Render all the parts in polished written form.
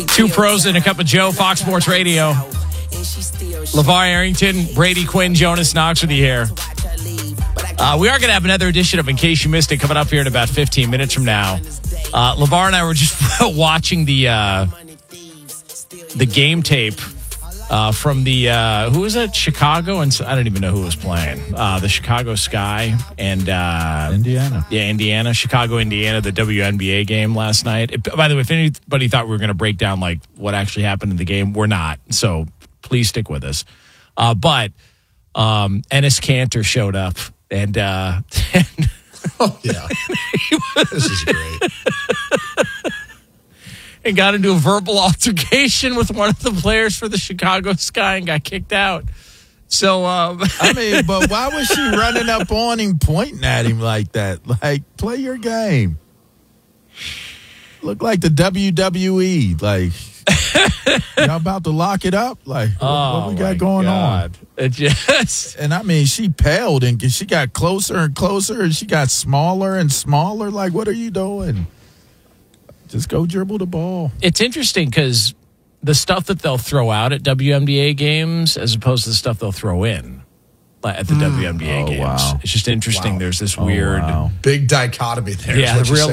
Two pros and a cup of Joe, Fox Sports Radio. LeVar Arrington, Brady Quinn, Jonas Knox with you here. We are going to have another edition of In Case You Missed It coming up here in about 15 minutes from now. LeVar and I were just watching the game tape from the, who was it? Chicago? And I don't even know who was playing. The Chicago Sky and Indiana. Yeah, Indiana. Chicago, Indiana, the WNBA game last night. By the way, if anybody thought we were going to break down like what actually happened in the game, we're not. So please stick with us. But Enes Kanter showed up and oh, yeah. This is great. And got into a verbal altercation with one of the players for the Chicago Sky and got kicked out. So, I mean, but why was she running up on him, pointing at him like that? Like, play your game. Look like the WWE. Like, y'all about to lock it up? Like, what we got going on? It just... And I mean, she paled and she got closer and closer and she got smaller and smaller. Like, what are you doing? Just go dribble the ball. It's interesting because the stuff that they'll throw out at WNBA games as opposed to the stuff they'll throw in at the WNBA games. Wow. It's just interesting. Wow. There's this weird... Big dichotomy there. Yeah, real...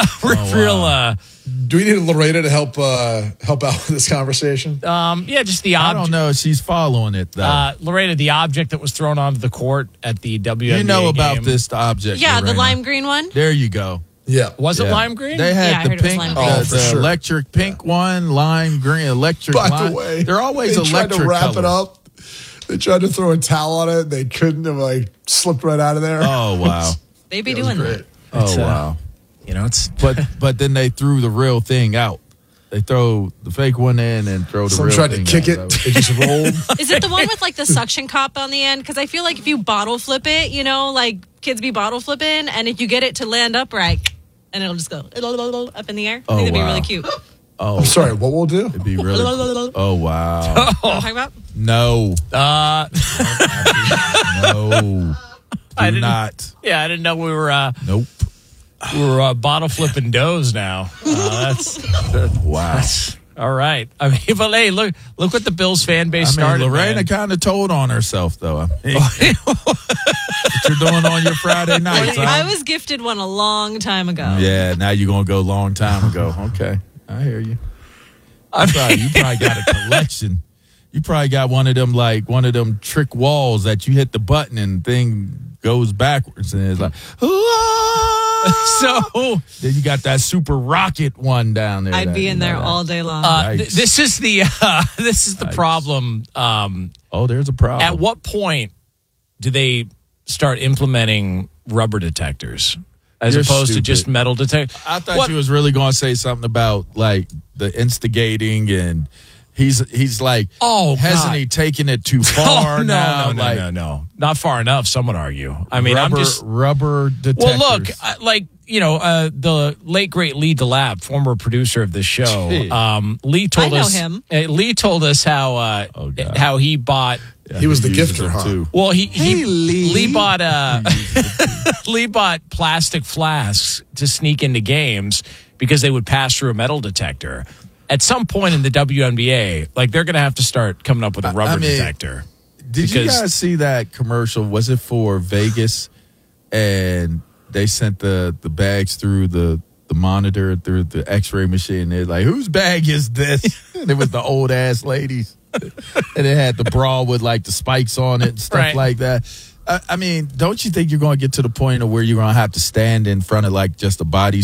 Do we need Lorena to help out with this conversation? Yeah, just the object. I don't know if she's following it, though. Lorena, the object that was thrown onto the court at the WNBA You know about game. this object, Yeah, Lorena. the lime green one. There you go. Yeah. Was it lime green? They had the pink, the electric pink one, lime green, electric By lime. the way, they're always they electric tried to wrap colors. it up. They tried to throw a towel on it. They couldn't have slipped right out of there. Oh, wow. They be doing that. Oh, wow. You know, it's... But then they threw the real thing out. They throw the fake one in and throw the real tried thing to kick out. it. It just rolled. Is it the one with the suction cup on the end? Because I feel like if you bottle flip it, kids be bottle flipping, and if you get it to land upright, and it'll just go up in the air. I think that'd be really cute. Oh, I'm sorry. What we'll do? It'd be really. Oh wow. What I'm talking about? No. No. I didn't. Not. Yeah, I didn't know we were. Nope. We were bottle flipping doughs now. Wow. That's all right. I mean, but hey, look what the Bills fan base started. Lorena kind of told on herself, though. What you're doing on your Friday nights? I was gifted one a long time ago. Yeah, now you're gonna go a long time ago. Okay, I hear you. You probably got a collection. You probably got one of them trick walls that you hit the button and thing goes backwards and it's like. So then you got that super rocket one down there. I'd be in there all day long. This is the problem. There's a problem. At what point do they start implementing rubber detectors as opposed to just metal detectors? I thought you was really going to say something about the instigating and he's like, hasn't he taken it too far now? No, not far enough. Some would argue. I mean, rubber detectors. Well, look, the late great Lee DeLapp, former producer of this show. Lee told us. I know him. Lee told us how he bought. He was the gifter, huh? Too. Well, Lee bought Lee bought plastic flasks to sneak into games because they would pass through a metal detector. At some point in the WNBA, they're going to have to start coming up with a rubber detector. Did you guys see that commercial? Was it for Vegas? And they sent the bags through the monitor, through the X-ray machine. They're like, whose bag is this? And it was the old ass ladies. And it had the bra with the spikes on it and stuff like that. I mean, don't you think you're going to get to the point of where you're going to have to stand in front of just a body